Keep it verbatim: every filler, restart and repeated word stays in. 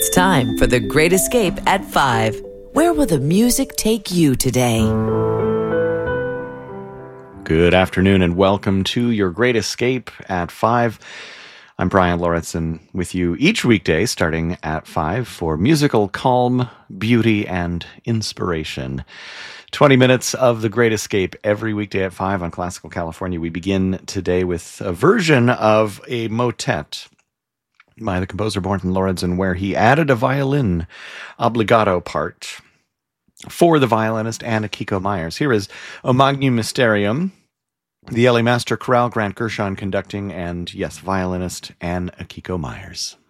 It's time for The Great Escape at five. Where will the music take you today? Good afternoon and welcome to Your Great Escape at five. I'm Brian Lauritsen with you each weekday starting at five for musical calm, beauty, and inspiration. twenty minutes of The Great Escape every weekday at five on Classical California. We begin today with a version of a motet by the composer Morten Lauridsen, where he added a violin obligato part for the violinist Anna Kiko Myers. Here is O Magnum Mysterium, the L A Master Chorale, Grant Gershon conducting, and yes, violinist Anna Kiko Myers.